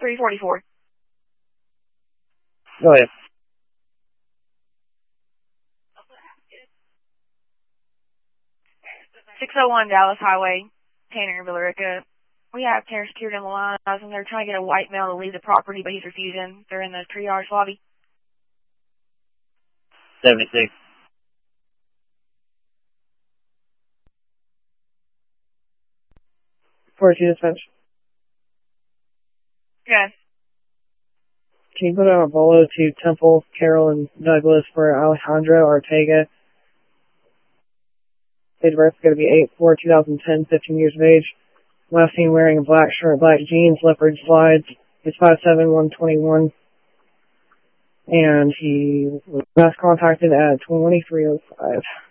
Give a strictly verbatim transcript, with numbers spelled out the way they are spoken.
three forty-four. Go ahead. six oh one Dallas Highway, Tanner, Villarica. We have Tanner secured in the line, and they're trying to get a white male to leave the property, but he's refusing. They're in the triage lobby. seventy-six. forty-two dispatch. Yeah. Can you put out a bolo to Temple, Carroll, and Douglas for Alejandro Ortega? Date of birth is going to be eight four two thousand ten, fifteen years of age. Last seen wearing a black shirt, black jeans, leopard slides. He's five seven, one twenty-one. And he was last contacted at twenty-three oh five.